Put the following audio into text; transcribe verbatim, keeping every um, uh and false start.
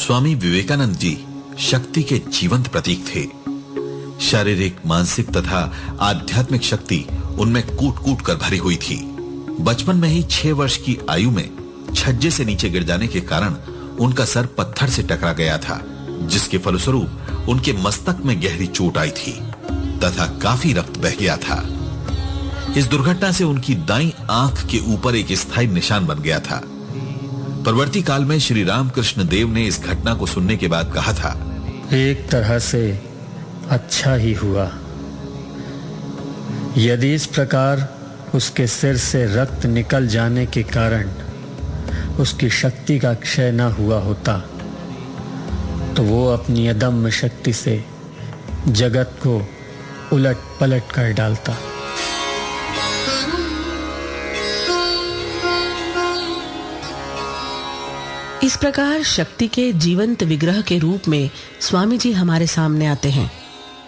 स्वामी विवेकानंद जी शक्ति के जीवंत प्रतीक थे। शारीरिक, मानसिक तथा आध्यात्मिक शक्ति उनमें कूट-कूट कर भरी हुई थी। बचपन में ही छह वर्ष की आयु में छज्जे से नीचे गिर जाने के कारण उनका सर पत्थर से टकरा गया था, जिसके फलस्वरूप उनके मस्तक में गहरी चोट आई थी तथा काफी रक्त बह गया था। इस दुर्घटना से उनकी दाईं आंख के ऊपर एक स्थायी निशान बन गया था। परवर्ती काल में श्री रामकृष्ण देव ने इस घटना को सुनने के बाद कहा था, एक तरह से अच्छा ही हुआ। यदि इस प्रकार उसके सिर से रक्त निकल जाने के कारण उसकी शक्ति का क्षय न हुआ होता तो वो अपनी अदम्य शक्ति से जगत को उलट पलट कर डालता। इस प्रकार शक्ति के जीवंत विग्रह के रूप में स्वामी जी हमारे सामने आते हैं।